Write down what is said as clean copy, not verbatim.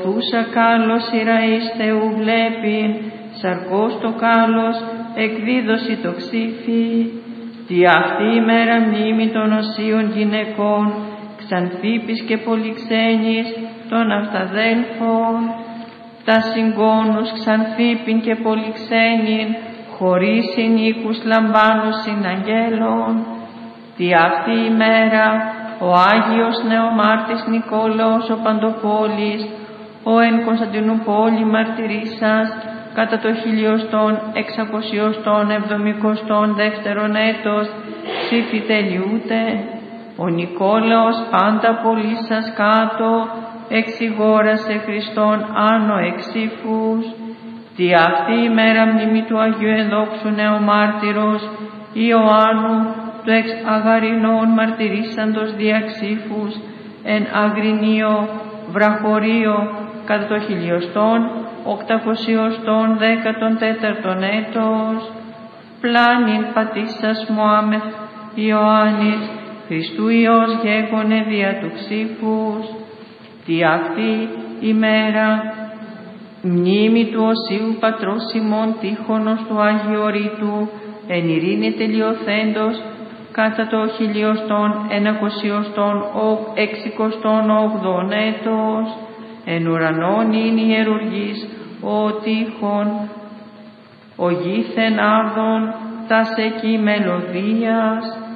Τούσα κάλος ηραής Θεού βλέπειν, σαρκός το κάλος εκδίδωση το ξύφι. Τι αυτή η μέρα μνήμη των οσίων γυναικών, ξανθήπης και πολυξένης των αυταδέλφων. Τα συγγόνους ξανθήπην και πολυξένην, χωρίς συνήκους λαμβάνουσιν αγγέλων. Τι αυτή η μέρα ο Άγιος Νεομάρτης Νικόλαος ο Παντοπόλης, ο εν Κωνσταντινούπολη μαρτυρήσας, κατά το 1672 έτος, ψήφι τελειούται. Ο Νικόλαος πάντα πολύσας κάτω, εξηγόρασε Χριστόν άνω εξήφους. Τι αυτή η μέρα μνήμη του Αγίου Ενδόξου Νεομάρτυρος Ιωάννου, του εξ Αγαρινών μαρτυρήσαντος διαξήφους, εν Αγρινίο βραχωρίο, κατά το 1814 έτος, πλάνην πατήσας Μωάμεθ Ιωάννης, Χριστού Υιός γέγονε δια του ξύφους. Τι αυτή η μέρα μνήμη του Οσίου Πατρός Σιμών Τύχωνος του Άγιου Ρήτου, εν ειρήνη τελειωθέντος, κατά το 1160 έτος, εν ουρανόν είναι ιερουργής ο τείχον, ο γήθεν άρδον τας εκεί μελωδίας,